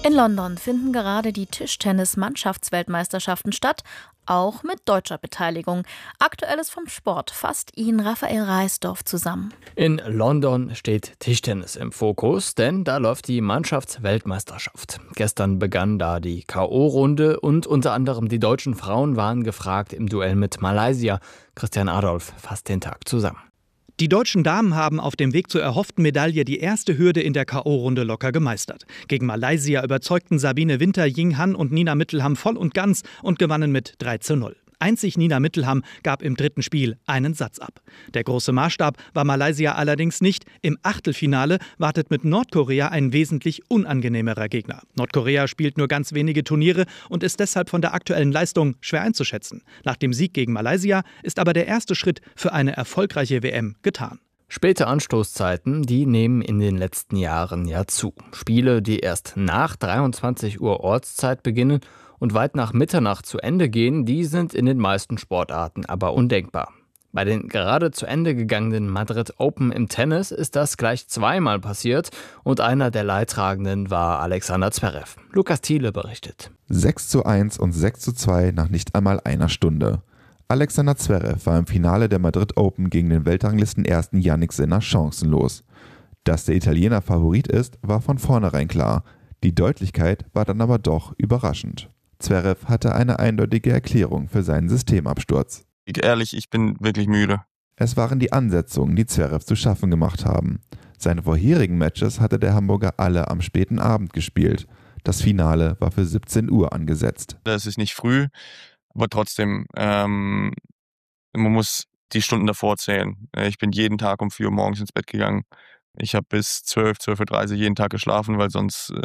In London finden gerade die Tischtennis-Mannschaftsweltmeisterschaften statt, auch mit deutscher Beteiligung. Aktuelles vom Sport fasst ihn Raphael Reisdorf zusammen. In London steht Tischtennis im Fokus, denn da läuft die Mannschaftsweltmeisterschaft. Gestern begann da die K.O.-Runde und unter anderem die deutschen Frauen waren gefragt im Duell mit Malaysia. Christian Adolf fasst den Tag zusammen. Die deutschen Damen haben auf dem Weg zur erhofften Medaille die erste Hürde in der K.O.-Runde locker gemeistert. Gegen Malaysia überzeugten Sabine Winter, Ying Han und Nina Mittelham voll und ganz und gewannen mit 3:0. Einzig Nina Mittelham gab im dritten Spiel einen Satz ab. Der große Maßstab war Malaysia allerdings nicht. Im Achtelfinale wartet mit Nordkorea ein wesentlich unangenehmerer Gegner. Nordkorea spielt nur ganz wenige Turniere und ist deshalb von der aktuellen Leistung schwer einzuschätzen. Nach dem Sieg gegen Malaysia ist aber der erste Schritt für eine erfolgreiche WM getan. Späte Anstoßzeiten, die nehmen in den letzten Jahren ja zu. Spiele, die erst nach 23 Uhr Ortszeit beginnen und weit nach Mitternacht zu Ende gehen, die sind in den meisten Sportarten aber undenkbar. Bei den gerade zu Ende gegangenen Madrid Open im Tennis ist das gleich zweimal passiert und einer der Leidtragenden war Alexander Zverev. Lukas Thiele berichtet. 6:1 und 6:2 nach nicht einmal einer Stunde. Alexander Zverev war im Finale der Madrid Open gegen den Weltranglistenersten Jannik Sinner chancenlos. Dass der Italiener Favorit ist, war von vornherein klar. Die Deutlichkeit war dann aber doch überraschend. Zverev hatte eine eindeutige Erklärung für seinen Systemabsturz. Ehrlich, ich bin wirklich müde. Es waren die Ansetzungen, die Zverev zu schaffen gemacht haben. Seine vorherigen Matches hatte der Hamburger alle am späten Abend gespielt. Das Finale war für 17 Uhr angesetzt. Das ist nicht früh, aber trotzdem, man muss die Stunden davor zählen. Ich bin jeden Tag um 4 Uhr morgens ins Bett gegangen. Ich habe bis 12:30 Uhr jeden Tag geschlafen, weil sonst,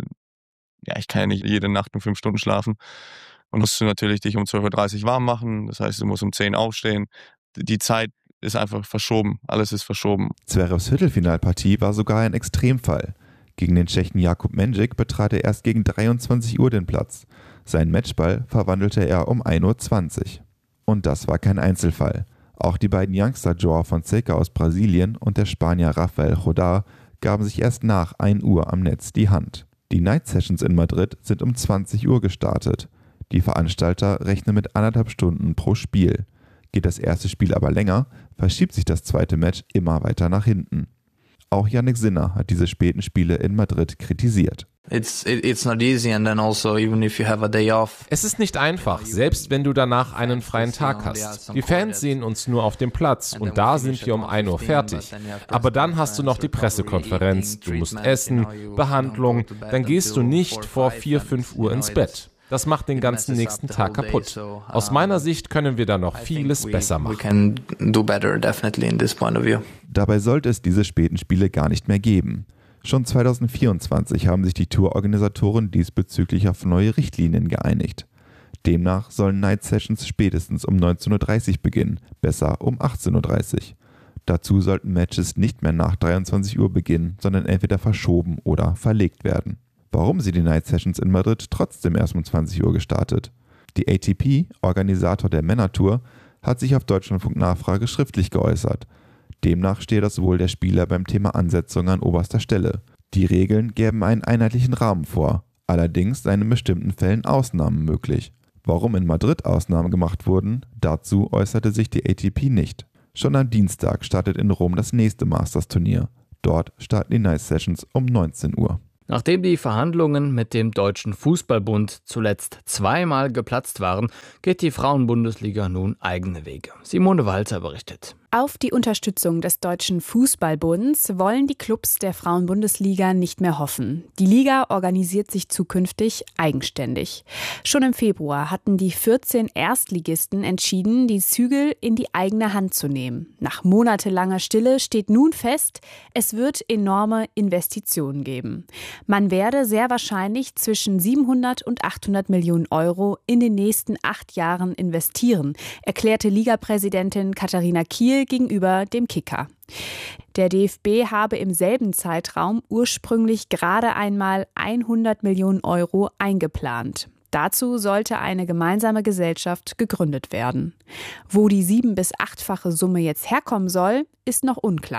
ich kann ja nicht jede Nacht nur 5 Stunden schlafen. Und musst du natürlich dich um 12:30 Uhr warm machen. Das heißt, du musst um 10 Uhr aufstehen. Die Zeit ist einfach verschoben. Alles ist verschoben. Zverevs Viertelfinalpartie war sogar ein Extremfall. Gegen den Tschechen Jakub Mendžić betrat er erst gegen 23 Uhr den Platz. Seinen Matchball verwandelte er um 1:20 Uhr. Und das war kein Einzelfall. Auch die beiden Youngster Joao Fonseca aus Brasilien und der Spanier Rafael Jodar gaben sich erst nach 1 Uhr am Netz die Hand. Die Night Sessions in Madrid sind um 20 Uhr gestartet. Die Veranstalter rechnen mit 1,5 Stunden pro Spiel. Geht das erste Spiel aber länger, verschiebt sich das zweite Match immer weiter nach hinten. Auch Jannik Sinner hat diese späten Spiele in Madrid kritisiert. Es ist nicht einfach, selbst wenn du danach einen freien Tag hast. Die Fans sehen uns nur auf dem Platz und da sind wir um 1 Uhr fertig. Aber dann hast du noch die Pressekonferenz, du musst essen, Behandlung, dann gehst du nicht vor 4, 5 Uhr ins Bett. Das macht den ganzen nächsten Tag kaputt. Aus meiner Sicht können wir da noch vieles besser machen. Dabei sollte es diese späten Spiele gar nicht mehr geben. Schon 2024 haben sich die Tourorganisatoren diesbezüglich auf neue Richtlinien geeinigt. Demnach sollen Night Sessions spätestens um 19:30 Uhr beginnen, besser um 18:30 Uhr. Dazu sollten Matches nicht mehr nach 23 Uhr beginnen, sondern entweder verschoben oder verlegt werden. Warum sind die Night Sessions in Madrid trotzdem erst um 20 Uhr gestartet? Die ATP, Organisator der Männertour, hat sich auf Deutschlandfunk Nachfrage schriftlich geäußert. Demnach stehe das Wohl der Spieler beim Thema Ansetzung an oberster Stelle. Die Regeln gäben einen einheitlichen Rahmen vor. Allerdings seien in bestimmten Fällen Ausnahmen möglich. Warum in Madrid Ausnahmen gemacht wurden, dazu äußerte sich die ATP nicht. Schon am Dienstag startet in Rom das nächste Masters-Turnier. Dort starten die Night Sessions um 19 Uhr. Nachdem die Verhandlungen mit dem Deutschen Fußballbund zuletzt zweimal geplatzt waren, geht die Frauenbundesliga nun eigene Wege. Simone Walter berichtet. Auf die Unterstützung des Deutschen Fußballbunds wollen die Clubs der Frauenbundesliga nicht mehr hoffen. Die Liga organisiert sich zukünftig eigenständig. Schon im Februar hatten die 14 Erstligisten entschieden, die Zügel in die eigene Hand zu nehmen. Nach monatelanger Stille steht nun fest, es wird enorme Investitionen geben. Man werde sehr wahrscheinlich zwischen 700 und 800 Millionen Euro in den nächsten 8 Jahren investieren, erklärte Ligapräsidentin Katharina Kiel gegenüber dem Kicker. Der DFB habe im selben Zeitraum ursprünglich gerade einmal 100 Millionen Euro eingeplant. Dazu sollte eine gemeinsame Gesellschaft gegründet werden. Wo die 7- bis 8-fache Summe jetzt herkommen soll, ist noch unklar.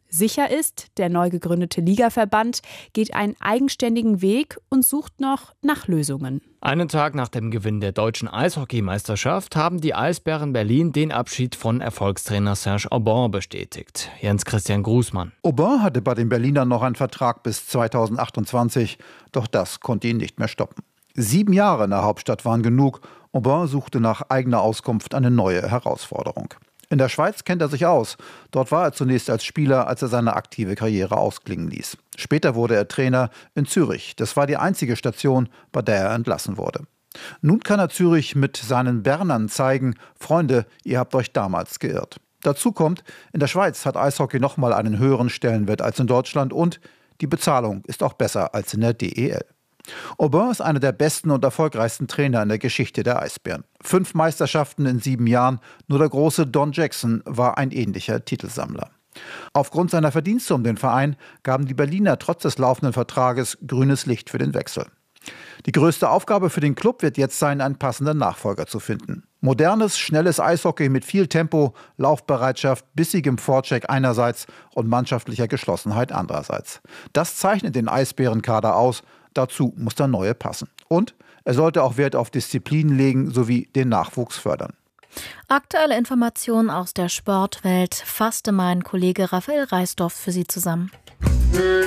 Sicher ist, der neu gegründete Ligaverband geht einen eigenständigen Weg und sucht noch nach Lösungen. Einen Tag nach dem Gewinn der deutschen Eishockeymeisterschaft haben die Eisbären Berlin den Abschied von Erfolgstrainer Serge Aubin bestätigt. Jens-Christian Grußmann. Aubin hatte bei den Berlinern noch einen Vertrag bis 2028, doch das konnte ihn nicht mehr stoppen. 7 Jahre in der Hauptstadt waren genug. Aubin suchte nach eigener Auskunft eine neue Herausforderung. In der Schweiz kennt er sich aus. Dort war er zunächst als Spieler, als er seine aktive Karriere ausklingen ließ. Später wurde er Trainer in Zürich. Das war die einzige Station, bei der er entlassen wurde. Nun kann er Zürich mit seinen Bernern zeigen: Freunde, ihr habt euch damals geirrt. Dazu kommt, in der Schweiz hat Eishockey nochmal einen höheren Stellenwert als in Deutschland und die Bezahlung ist auch besser als in der DEL. Aubin ist einer der besten und erfolgreichsten Trainer in der Geschichte der Eisbären. 5 Meisterschaften in 7 Jahren, nur der große Don Jackson war ein ähnlicher Titelsammler. Aufgrund seiner Verdienste um den Verein gaben die Berliner trotz des laufenden Vertrages grünes Licht für den Wechsel. Die größte Aufgabe für den Club wird jetzt sein, einen passenden Nachfolger zu finden. Modernes, schnelles Eishockey mit viel Tempo, Laufbereitschaft, bissigem Vorcheck einerseits und mannschaftlicher Geschlossenheit andererseits. Das zeichnet den Eisbärenkader aus. Dazu muss der Neue passen. Und er sollte auch Wert auf Disziplin legen sowie den Nachwuchs fördern. Aktuelle Informationen aus der Sportwelt fasste mein Kollege Raphael Reisdorf für Sie zusammen.